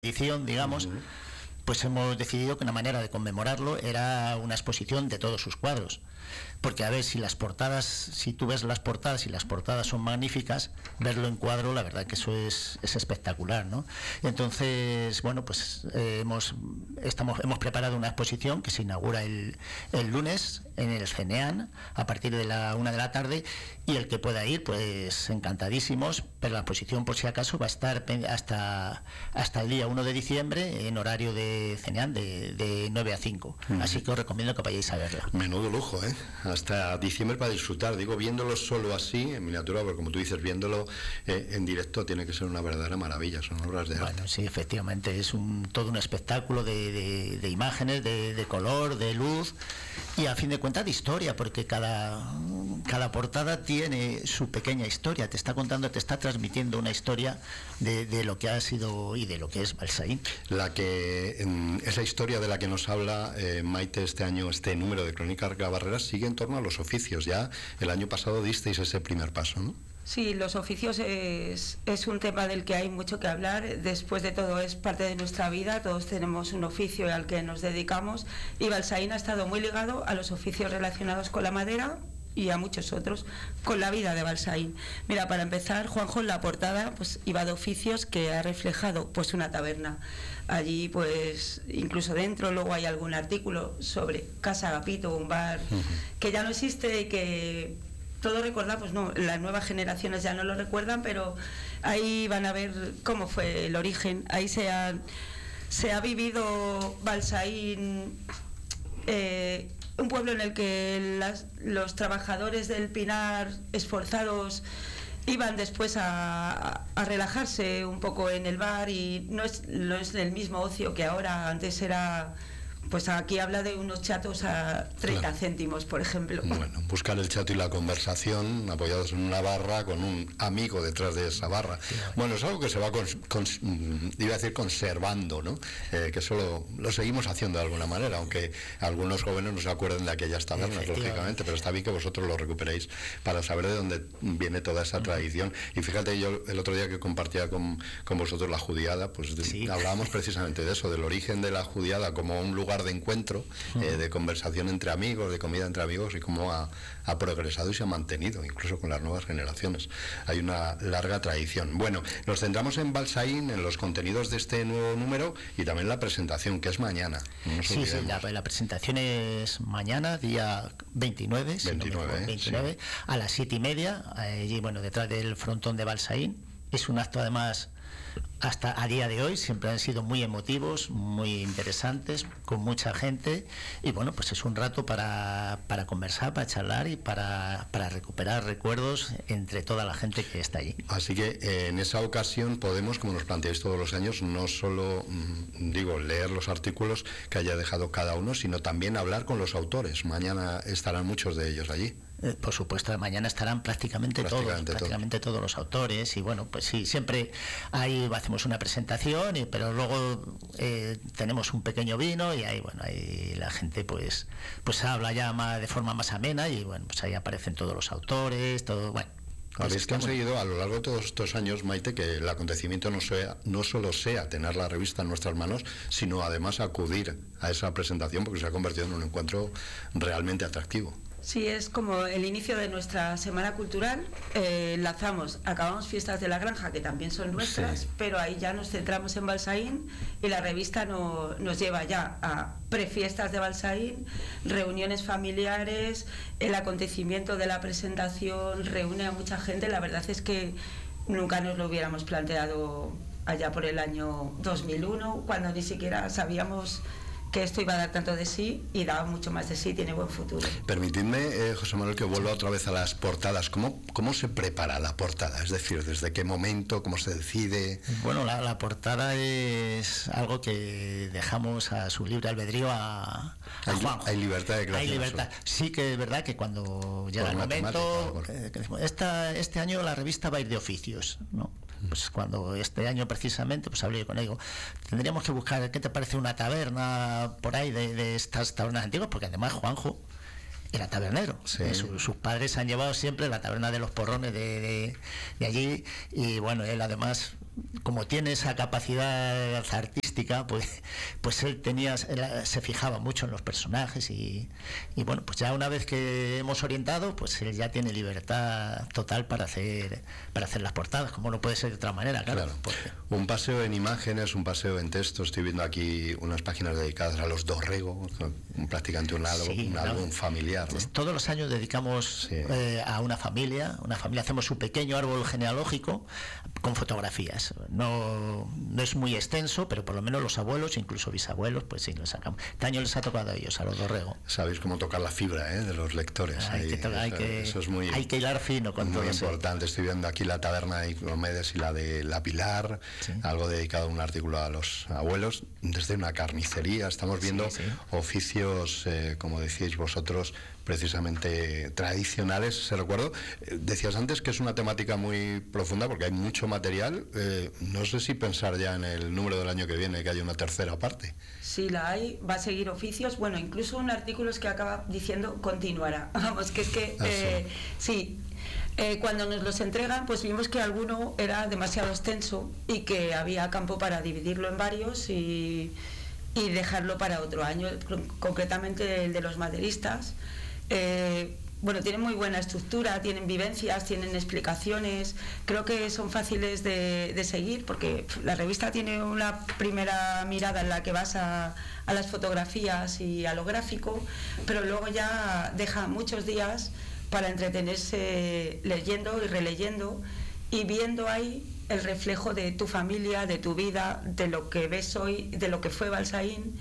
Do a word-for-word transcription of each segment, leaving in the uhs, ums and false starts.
edición, digamos, uh-huh. pues hemos decidido que una manera de conmemorarlo era una exposición de todos sus cuadros. Porque, a ver, si las portadas, si tú ves las portadas y las portadas son magníficas, verlo en cuadro, la verdad que eso es, es espectacular, ¿no? Entonces, bueno, pues eh, hemos, estamos, hemos preparado una exposición que se inaugura el, el lunes en el CENEAN a partir de la una de la tarde, y el que pueda ir, pues encantadísimos, pero la exposición, por si acaso, va a estar hasta, hasta el día uno de diciembre en horario de CENEAN de, de nueve a cinco. Uh-huh. Así que os recomiendo que vayáis a verla. Menudo lujo, ¿eh? Hasta diciembre para disfrutar. Digo, viéndolo solo así, en miniatura, porque como tú dices, viéndolo eh, en directo tiene que ser una verdadera maravilla, son obras de arte. Bueno, sí, efectivamente, es un, todo un espectáculo de, de, de imágenes, de, de color, de luz, y a fin de cuentas de historia, porque cada, cada portada tiene su pequeña historia, te está contando, te está transmitiendo una historia de, de lo que ha sido y de lo que es Balsaín. La que, en esa historia de la que nos habla eh, Maite este año, este número de Crónicas Gabarreras, sigue en torno a los oficios. Ya el año pasado disteis ese primer paso, ¿no? Sí, los oficios es, es un tema del que hay mucho que hablar. Después de todo, es parte de nuestra vida, todos tenemos un oficio al que nos dedicamos, y Balsaín ha estado muy ligado a los oficios relacionados con la madera y a muchos otros, con la vida de Balsaín. Mira, para empezar, Juanjo, en la portada pues iba de oficios que ha reflejado pues una taberna. Allí, pues, incluso dentro luego hay algún artículo sobre Casa Agapito, un bar uh-huh. que ya no existe y que todos recordamos, no, las nuevas generaciones ya no lo recuerdan, pero ahí van a ver cómo fue el origen. Ahí se ha, se ha vivido Balsaín, eh, un pueblo en el que las, los trabajadores del Pinar esforzados iban después a, a relajarse un poco en el bar, y no es, no es el mismo ocio que ahora. Antes era... Pues aquí habla de unos chatos a treinta claro. céntimos, por ejemplo. Bueno, buscar el chato y la conversación apoyados en una barra con un amigo detrás de esa barra. Sí, bueno, es algo que se va, con, con, iba a decir, conservando, ¿no? Eh, que eso lo, lo seguimos haciendo de alguna manera, aunque algunos jóvenes no se acuerden de aquellas tabernas, lógicamente, pero está bien que vosotros lo recuperéis para saber de dónde viene toda esa uh-huh. tradición. Y fíjate, yo el otro día que compartía con, con vosotros la judiada, pues de, sí. hablábamos precisamente de eso, del origen de la judiada como un lugar de encuentro, uh-huh. eh, de conversación entre amigos, de comida entre amigos, y cómo ha, ha progresado y se ha mantenido, incluso con las nuevas generaciones. Hay una larga tradición. Bueno, nos centramos en Balsaín, en los contenidos de este nuevo número, y también la presentación, que es mañana. No sí, sí, la, la presentación es mañana, día veintinueve, veintinueve, si no veintinueve sí. a las siete y media, allí, bueno, detrás del frontón de Balsaín. Es un acto, además, hasta a día de hoy siempre han sido muy emotivos, muy interesantes, con mucha gente, y bueno, pues es un rato para, para conversar, para charlar y para, para recuperar recuerdos entre toda la gente que está allí. Así que eh, en esa ocasión podemos, como nos planteáis todos los años, no solo mmm, digo leer los artículos que haya dejado cada uno, sino también hablar con los autores. Mañana estarán muchos de ellos allí. Eh, por supuesto, mañana estarán prácticamente, prácticamente todos, prácticamente todos. todos los autores, y bueno, pues sí, siempre ahí hacemos una presentación, y, pero luego eh, tenemos un pequeño vino, y ahí, bueno, ahí la gente pues pues habla ya más, de forma más amena, y bueno, pues ahí aparecen todos los autores, todo, bueno. Habéis conseguido a lo largo de todos estos años, Maite, que el acontecimiento no sea, no solo sea tener la revista en nuestras manos, sino además acudir a esa presentación, porque se ha convertido en un encuentro realmente atractivo. Sí, es como el inicio de nuestra semana cultural. Eh, enlazamos, acabamos Fiestas de la Granja, que también son nuestras, sí. pero ahí ya nos centramos en Balsaín, y la revista no, nos lleva ya a prefiestas de Balsaín, reuniones familiares, el acontecimiento de la presentación reúne a mucha gente. La verdad es que nunca nos lo hubiéramos planteado allá por el año dos mil uno, cuando ni siquiera sabíamos que esto iba a dar tanto de sí, y daba mucho más de sí, tiene buen futuro. Permitidme, eh, José Manuel, que vuelva otra vez a las portadas. ¿Cómo, cómo se prepara la portada? Es decir, ¿desde qué momento? ¿Cómo se decide? Bueno, la, la portada es algo que dejamos a su libre albedrío a, a hay, Juanjo. Hay libertad de creación. Hay libertad. Sí que es verdad que cuando llega el momento, eh, que decimos, esta, este año la revista va a ir de oficios, ¿no? Pues cuando este año precisamente, pues hablé con él, tendríamos que buscar, ¿qué te parece una taberna por ahí de, de estas tabernas antiguas? Porque además Juanjo era tabernero. Sí. Eh, su, sus padres han llevado siempre la taberna de los Porrones de, de, de allí, y bueno, él además, como tiene esa capacidad artística, pues, pues él tenía, él se fijaba mucho en los personajes y, y bueno, pues ya una vez que hemos orientado, pues él ya tiene libertad total para hacer para hacer las portadas, como no puede ser de otra manera, claro. Claro. Porque... Un paseo en imágenes, un paseo en texto. Estoy viendo aquí unas páginas dedicadas a los Dorrego, prácticamente un álbum, Sí, un ¿no? álbum familiar, ¿no? Todos los años dedicamos Sí. eh, a una familia, una familia, hacemos su pequeño árbol genealógico con fotografías. No, no es muy extenso, pero por lo menos los abuelos, incluso bisabuelos, pues sí, los sacamos. Este año les ha tocado a ellos, a los Dorrego. Sabéis cómo tocar la fibra, ¿eh?, de los lectores. Hay, Ahí, que, tocar, hay, eso, que, eso es muy, hay que hilar fino con muy todo eso. importante. Estoy viendo aquí la taberna de Diomedes y la de La Pilar, Sí. algo dedicado a un artículo a los abuelos. Desde una carnicería estamos viendo Sí, sí. oficios, eh, como decíais vosotros, precisamente tradicionales. Se recuerdo, eh, decías antes que es una temática muy profunda porque hay mucho material. Eh, no sé si pensar ya en el número del año que viene, que haya una tercera parte. Si la hay, va a seguir oficios. Bueno, incluso un artículo es que acaba diciendo continuará. Vamos, que es que Ah, eh, sí. Eh, cuando nos los entregan, pues vimos que alguno era demasiado extenso y que había campo para dividirlo en varios y, y dejarlo para otro año, concretamente el de los maderistas. Eh, bueno, tienen muy buena estructura, tienen vivencias, tienen explicaciones, creo que son fáciles de, de seguir porque la revista tiene una primera mirada en la que vas a, a las fotografías y a lo gráfico, pero luego ya deja muchos días para entretenerse leyendo y releyendo y viendo ahí el reflejo de tu familia, de tu vida, de lo que ves hoy, de lo que fue Balsaín.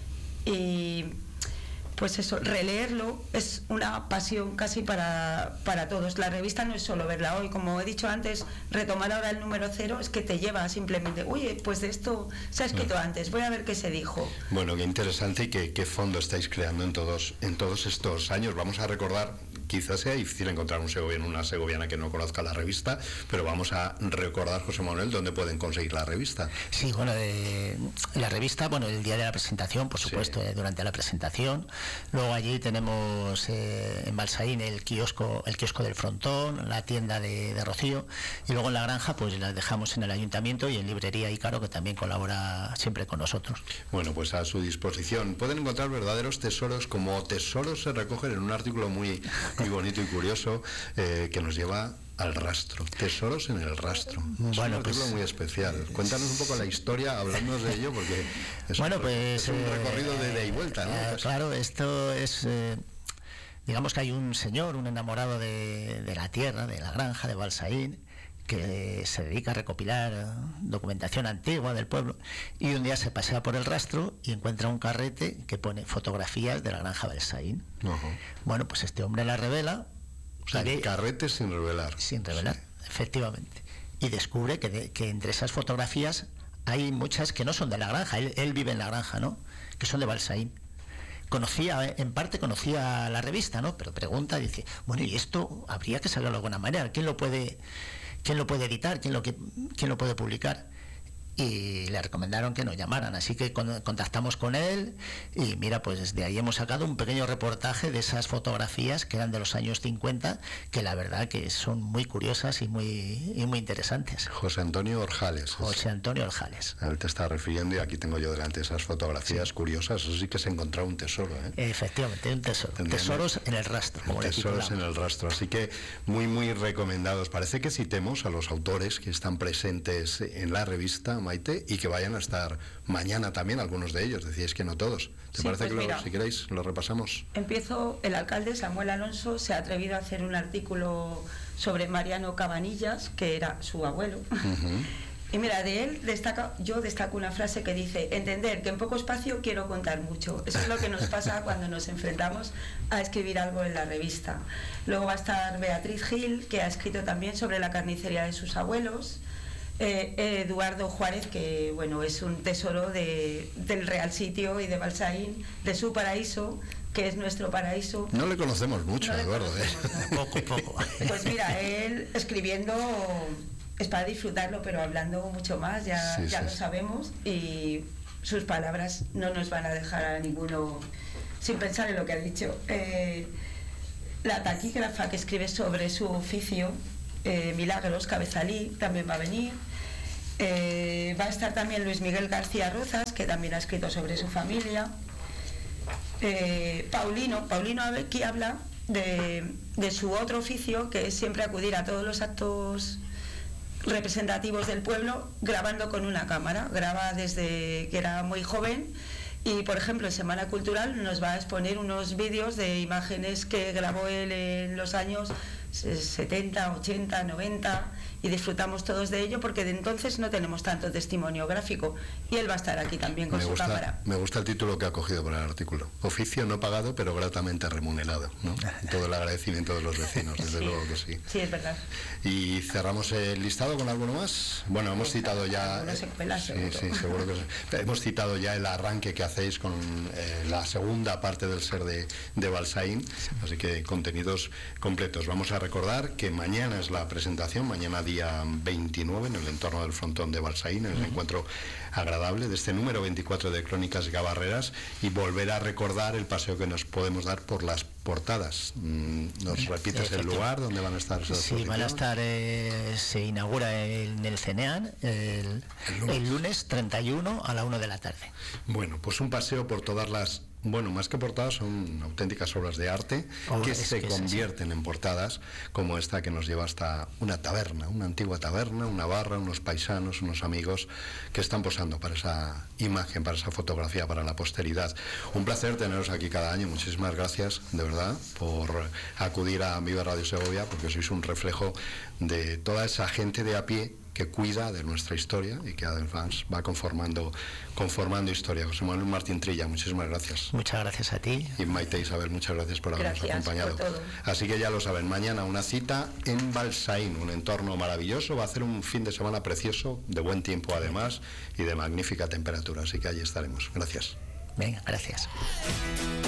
Y pues eso, releerlo es una pasión casi para, para todos. La revista no es solo verla hoy, como he dicho antes, retomar ahora el número cero es que te lleva simplemente, oye, pues de esto se ha escrito antes, voy a ver qué se dijo. Bueno, qué interesante y qué, qué fondo estáis creando en todos, en todos estos años. Vamos a recordar, quizás sea difícil encontrar un segoviano, una segoviana que no conozca la revista, pero vamos a recordar, José Manuel, dónde pueden conseguir la revista. Sí, bueno, eh, la revista, bueno, el día de la presentación, por supuesto, Sí. eh, durante la presentación. Luego allí tenemos eh, en Balsaín el kiosco, el kiosco del Frontón, la tienda de, de Rocío, y luego en la granja pues las dejamos en el ayuntamiento y en librería Ícaro, que también colabora siempre con nosotros. Bueno, pues a su disposición. Pueden encontrar verdaderos tesoros, como tesoros se recogen en un artículo muy, muy bonito y curioso eh, que nos lleva al rastro. Tesoros en el rastro. Es Bueno, un artículo pues, muy especial. Cuéntanos un poco la historia, hablándonos de ello, porque es, Bueno, un, pues, es un eh, recorrido de ida y vuelta, ¿no? eh, Casi. claro, esto es... Eh, digamos que hay un señor, un enamorado de, de la tierra, de la granja de Balsaín, que se dedica a recopilar documentación antigua del pueblo, y un día se pasea por el rastro y encuentra un carrete que pone fotografías de la granja Balsaín. Ujú. Bueno, pues este hombre la revela, O sea, y ve- carretes sin revelar. sin revelar, Sí. efectivamente, y descubre que, de- que entre esas fotografías hay muchas que no son de la granja, él, él vive en la granja, ¿no?, que son de Balsaín. Conocía, en parte conocía la revista, ¿no?, pero pregunta, dice, bueno, y esto habría que saberlo de alguna manera, ¿quién lo puede, quién lo puede editar, quién lo, que, quién lo puede publicar? Y le recomendaron que nos llamaran, así que con- contactamos con él y mira, pues de ahí hemos sacado un pequeño reportaje de esas fotografías que eran de los años cincuenta, que la verdad que son muy curiosas y muy, y muy interesantes. José Antonio Orjales. José Antonio Orjales. A él te está refiriendo y aquí tengo yo delante esas fotografías curiosas. Eso sí que se ha encontrado un tesoro, ¿eh? Efectivamente, un tesoro. Tendrían- Tesoros en el rastro, como le Tesoros en titulamos. el rastro, así que muy muy recomendados. Parece que citemos a los autores que están presentes en la revista, Maite, y que vayan a estar mañana también algunos de ellos. Decíais que no todos. ¿Te Sí, parece pues que lo- mira. si queréis lo repasamos? Empiezo, el alcalde Samuel Alonso se ha atrevido a hacer un artículo sobre Mariano Cabanillas, que era su abuelo. Ujú. Y mira, de él destaca, yo destaco una frase que dice, entender que en poco espacio quiero contar mucho. Eso es lo que nos pasa cuando nos enfrentamos a escribir algo en la revista. Luego va a estar Beatriz Gil, que ha escrito también sobre la carnicería de sus abuelos. Eh, Eduardo Juárez, que bueno, es un tesoro de, del Real Sitio y de Balsaín, de su paraíso, que es nuestro paraíso. No le conocemos mucho, No le Eduardo. ¿eh? conocemos, ¿no? Poco, poco. Pues mira, él escribiendo es para disfrutarlo, pero hablando mucho más, ya, Sí, ya sí, lo sí. sabemos, y sus palabras no nos van a dejar a ninguno sin pensar en lo que ha dicho. Eh, la taquígrafa que escribe sobre su oficio, eh, Milagros Cabezalí, también va a venir. Eh, va a estar también Luis Miguel García Rozas, que también ha escrito sobre su familia. Eh, Paulino, Paulino aquí habla de, de su otro oficio, que es siempre acudir a todos los actos representativos del pueblo grabando con una cámara. Graba desde que era muy joven y, por ejemplo, en Semana Cultural nos va a exponer unos vídeos de imágenes que grabó él en los años setenta, ochenta, noventa, y disfrutamos todos de ello porque de entonces no tenemos tanto testimonio gráfico, y él va a estar aquí también con me su gusta, cámara. Me gusta el título que ha cogido para el artículo: oficio no pagado pero gratamente remunerado, ¿no? Todo el agradecimiento de los vecinos, desde Sí, luego que sí. Sí, es verdad. Y cerramos el listado con alguno más. Bueno, hemos citado ya... Alguna secuela, sí, seguro. sí, seguro que sí. Hemos citado ya el arranque que hacéis con eh, la segunda parte del ser de, de Balsaín, así que contenidos completos. Vamos a recordar que mañana es la presentación, mañana día veintinueve, en el entorno del frontón de Balsaín, en el uh-huh. encuentro agradable de este número veinticuatro de Crónicas Gabarreras, y volver a recordar el paseo que nos podemos dar por las portadas. ¿Nos repites el lugar donde van a estar esas Sí, van a estar, eh, se inaugura en el Cenean el, el, lunes. el lunes treinta y uno a la una de la tarde. Bueno, pues un paseo por todas las... Bueno, más que portadas, son auténticas obras de arte oh, que se que convierten en portadas, como esta que nos lleva hasta una taberna, una antigua taberna, una barra, unos paisanos, unos amigos que están posando para esa imagen, para esa fotografía, para la posteridad. Un placer teneros aquí cada año. Muchísimas gracias, de verdad, por acudir a Viva Radio Segovia, porque sois un reflejo de toda esa gente de a pie que cuida de nuestra historia y que además va conformando conformando historia. José Manuel Martín Trilla, muchísimas gracias. Muchas gracias a ti. Y Maite Isabel, muchas gracias por habernos gracias acompañado. Por todo. Así que ya lo saben, mañana una cita en Balsaín, un entorno maravilloso. Va a ser un fin de semana precioso, de buen tiempo además, y de magnífica temperatura. Así que allí estaremos. Gracias. Venga, gracias.